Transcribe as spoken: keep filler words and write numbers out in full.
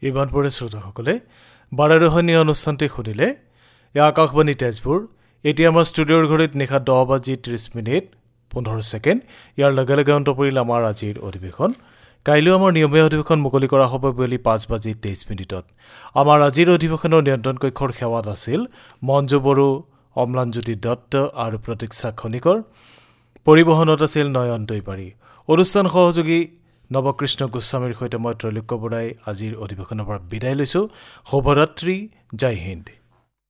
ইমান পৰে শ্ৰোতাসকলে বাৰাৰহণীয় অনুষ্ঠানটি শুনিলে এই আকাশবাণী তেজপুৰ এতিয়া আমাৰ ষ্টুডিঅ'ৰ ঘড়ীত নিশা দহ বাজি ত্ৰিছ মিনিট পোন্ধৰ ছেকেণ্ড ইয়াৰ লগে লগে অন্ত পৰিল আমাৰ আজিৰ অধিৱেশন কাইলৈ আমাৰ নিয়মীয়া অধিৱেশন মুকলি কৰা হ'ব বুলি পাঁচ বাজি তেইছ মিনিটত আমাৰ আজিৰ অধিৱেশনৰ নিয়ন্ত্ৰণ কক্ষৰ সেৱাত আছিল মঞ্জু বড়ো অম্লানজ্যোতি দত্ত আৰু প্ৰতীক্ষা খনিকৰ পৰিবহণত আছিল নয়ন দৈপাৰী অনুষ্ঠান সহযোগী নৱকৃষ্ণ গোস্বামীৰ সৈতে মই ত্ৰৈলোক্য বৰাই আজিৰ অধিৱেশনৰ পৰা বিদায় লৈছোঁ শুভৰাত্ৰি জয় হিন্দ